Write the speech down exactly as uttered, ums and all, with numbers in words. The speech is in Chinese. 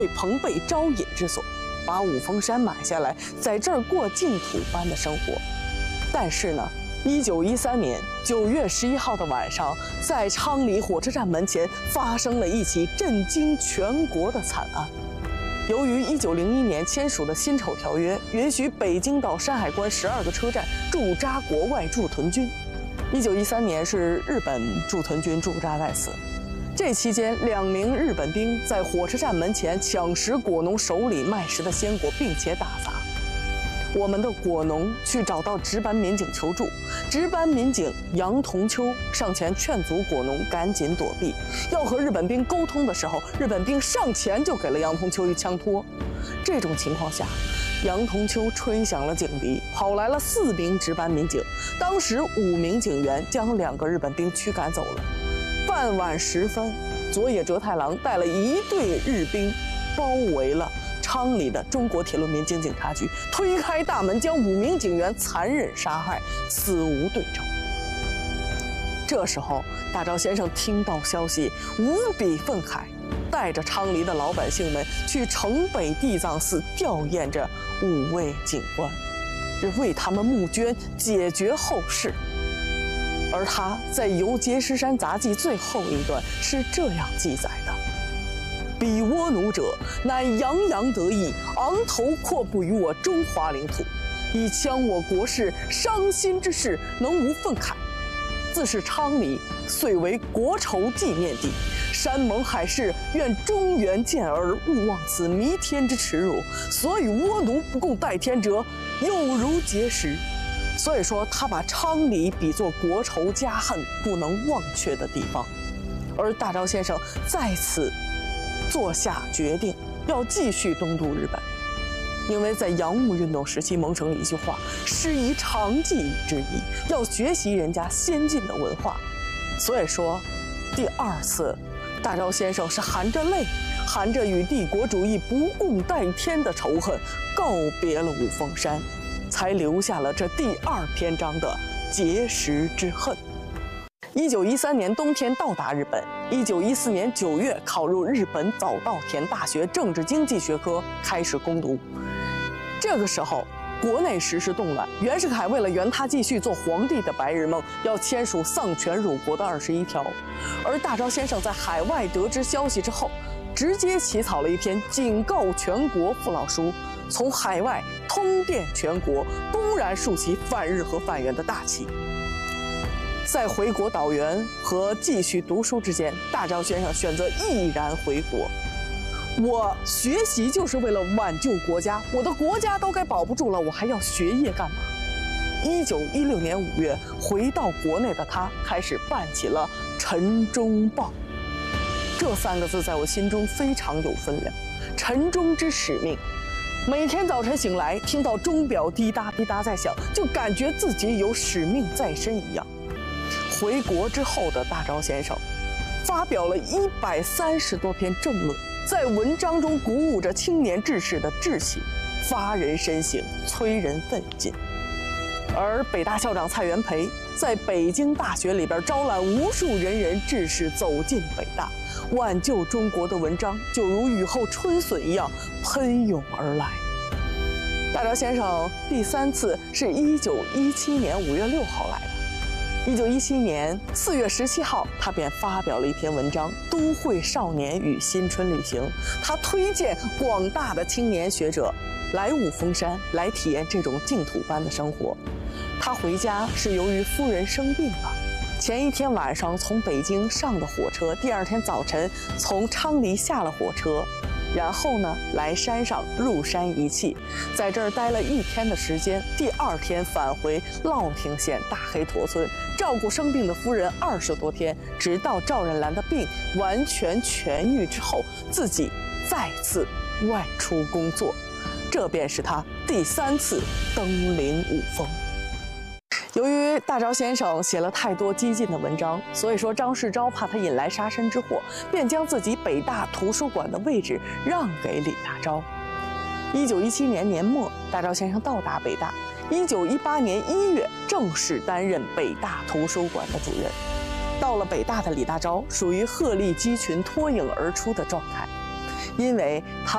朋辈招引之所，把五峰山买下来，在这儿过净土般的生活。但是呢，一九一三年九月十一号的晚上，在昌黎火车站门前发生了一起震惊全国的惨案。由于一九零一年签署的辛丑条约，允许北京到山海关十二个车站驻扎国外驻屯军。一九一三年是日本驻屯军驻扎在此。这期间，两名日本兵在火车站门前抢食果农手里卖食的鲜果，并且打砸。我们的果农去找到值班民警求助，值班民警杨同秋上前劝阻果农赶紧躲避。要和日本兵沟通的时候，日本兵上前就给了杨同秋一枪托。这种情况下，杨同秋吹响了警笛，跑来了四名值班民警，当时五名警员将两个日本兵驱赶走了。傍晚时分，佐野哲太郎带了一队日兵，包围了昌黎的中国铁路民警警察局，推开大门，将五名警员残忍杀害，死无对证。这时候，大钊先生听到消息，无比愤慨，带着昌黎的老百姓们去城北地藏寺吊唁着五位警官，为他们募捐，解决后事。而他在《游碣石山杂记》最后一段是这样记载的：彼倭奴者，乃洋洋得意，昂头阔步于我中华领土，以戕我国事，伤心之事，能无愤慨？自是昌黎，遂为国仇纪念地。山盟海誓，愿中原健儿勿忘此弥天之耻辱。所与倭奴不共戴天者，有如结石。所以说，他把昌黎比作国仇家恨不能忘却的地方。而大钊先生在此做下决定，要继续东渡日本，因为在洋务运动时期萌生一句话：师夷长技以制夷，要学习人家先进的文化。所以说，第二次，大钊先生是含着泪，含着与帝国主义不共戴天的仇恨，告别了五峰山，才留下了这第二篇章的结石之恨。一九一三年冬天到达日本，一九一四年九月考入日本早稻田大学政治经济学科，开始攻读。这个时候，国内时事动乱，袁世凯为了圆他继续做皇帝的白日梦，要签署丧权辱国的二十一条。而大钊先生在海外得知消息之后，直接起草了一篇警告全国父老书，从海外通电全国，公然竖起反日和反袁的大旗。在回国导员和继续读书之间，大钊先生选择毅然回国。我学习就是为了挽救国家，我的国家都该保不住了，我还要学业干嘛？一九一六年五月，回到国内的他开始办起了《晨钟报》。这三个字在我心中非常有分量。晨钟之使命，每天早晨醒来，听到钟表滴答滴答在响，就感觉自己有使命在身一样。回国之后的大钊先生，发表了一百三十多篇政论，在文章中鼓舞着青年志士的志气，发人深省，催人奋进。而北大校长蔡元培在北京大学里边招揽无数仁人志士走进北大，挽救中国的文章就如雨后春笋一样喷涌而来。大钊先生第三次是一九一七年五月六号来的。一九一七年四月十七号，他便发表了一篇文章《都会少年与新春旅行》，他推荐广大的青年学者来五峰山，来体验这种净土般的生活。他回家是由于夫人生病了，前一天晚上从北京上的火车，第二天早晨从昌黎下了火车，然后呢来山上入山一气，在这儿待了一天的时间，第二天返回乐亭县大黑驼村，照顾生病的夫人二十多天，直到赵冉兰的病完全痊愈之后，自己再次外出工作。这便是他第三次登临五峰。由于大钊先生写了太多激进的文章，所以说张世钊怕他引来杀身之祸，便将自己北大图书馆的位置让给李大钊。一九一七年年末，大钊先生到达北大。一九一八年一月，正式担任北大图书馆的主任。到了北大的李大钊，属于鹤立鸡群、脱颖而出的状态，因为他